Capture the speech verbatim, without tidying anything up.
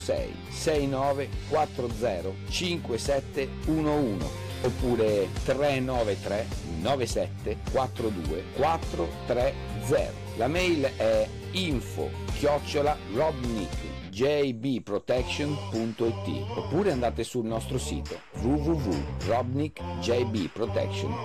sei sei nove quattro zero cinque sette uno uno oppure tre nove tre nove sette quattro due quattro tre zero. La mail è info chiocciola robnick j b protection punto it oppure andate sul nostro sito w w w punto robnick j b protection